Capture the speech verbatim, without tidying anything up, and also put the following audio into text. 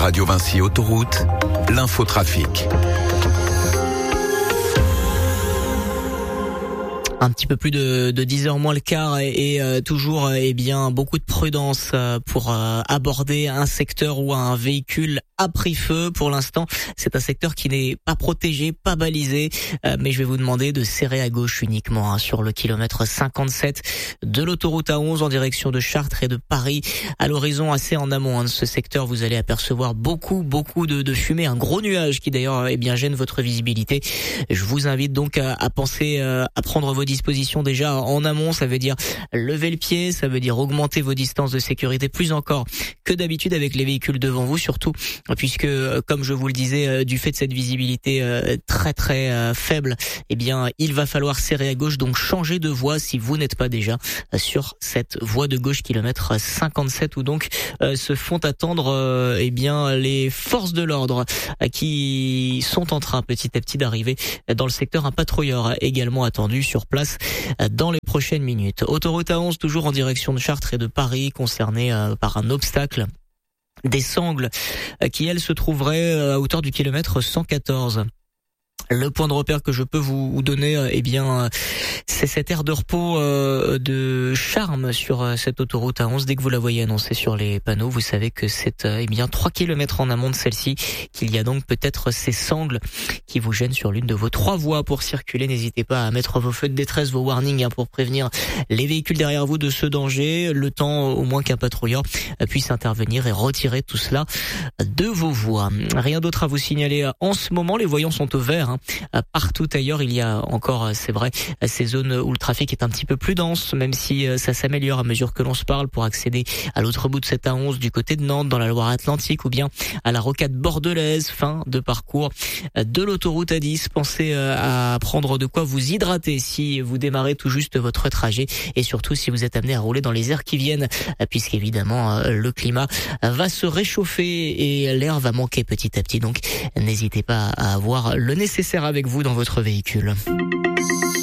Radio Vinci Autoroute, l'infotrafic. Un petit peu plus de, de dix heures moins le quart et, et euh, toujours eh bien beaucoup de prudence euh, pour euh, aborder un secteur ou un véhicule a pris feu. Pour l'instant, c'est un secteur qui n'est pas protégé, pas balisé, euh, mais je vais vous demander de serrer à gauche uniquement hein, sur le kilomètre cinquante-sept de l'autoroute A onze en direction de Chartres et de Paris. À l'horizon, assez en amont hein, de ce secteur, vous allez apercevoir beaucoup, beaucoup de, de fumée, un gros nuage qui d'ailleurs eh bien gêne votre visibilité. Je vous invite donc à, à penser euh, à prendre vos dispositions déjà en amont. Ça veut dire lever le pied, ça veut dire augmenter vos distances de sécurité plus encore que d'habitude avec les véhicules devant vous, surtout puisque, comme je vous le disais, du fait de cette visibilité très très faible, eh bien, il va falloir serrer à gauche, donc changer de voie si vous n'êtes pas déjà sur cette voie de gauche kilomètre cinquante-sept où donc se font attendre eh bien les forces de l'ordre qui sont en train petit à petit d'arriver dans le secteur. Un patrouilleur également attendu sur place dans les prochaines minutes. Autoroute A onze toujours en direction de Chartres et de Paris, concernée par un obstacle. Des sangles qui, elles, se trouveraient à hauteur du kilomètre cent quatorze. Le point de repère que je peux vous donner, eh bien, c'est cette aire de repos euh, de Charmes sur euh, cette autoroute A onze. Dès que vous la voyez annoncée sur les panneaux, vous savez que c'est euh, eh bien trois kilomètres en amont de celle-ci, qu'il y a donc peut-être ces sangles qui vous gênent sur l'une de vos trois voies pour circuler. N'hésitez pas à mettre vos feux de détresse, vos warnings hein, pour prévenir les véhicules derrière vous de ce danger, le temps au moins qu'un patrouilleur puisse intervenir et retirer tout cela de vos voies. Rien d'autre à vous signaler en ce moment, les voyants sont au vert. Hein. Partout ailleurs, il y a encore, c'est vrai, ces zones où le trafic est un petit peu plus dense, même si ça s'améliore à mesure que l'on se parle pour accéder à l'autre bout de cette A onze du côté de Nantes, dans la Loire-Atlantique, ou bien à la rocade bordelaise, fin de parcours de l'autoroute A dix. Pensez à prendre de quoi vous hydrater si vous démarrez tout juste votre trajet et surtout si vous êtes amené à rouler dans les heures qui viennent, puisqu'évidemment le climat va se réchauffer et l'air va manquer petit à petit. Donc n'hésitez pas à avoir le nécessaire avec vous dans votre véhicule.